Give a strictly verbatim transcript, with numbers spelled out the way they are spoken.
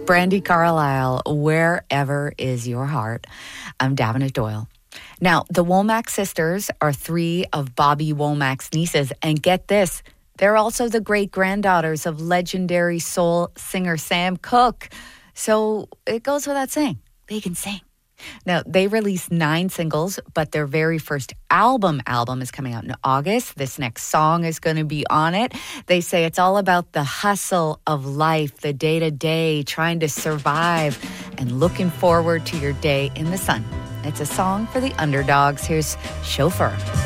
Brandi Carlile, Wherever Is Your Heart. I'm Davenant Doyle. Now, the Womack sisters are three of Bobby Womack's nieces, and get this, they're also the great-granddaughters of legendary soul singer Sam Cooke. So it goes without saying, they can sing. Now, they released nine singles, but their very first album album is coming out in August. This next song is going to be on it. They say it's all about the hustle of life, the day-to-day, trying to survive, and looking forward to your day in the sun. It's a song for the underdogs. Here's Chauffeur.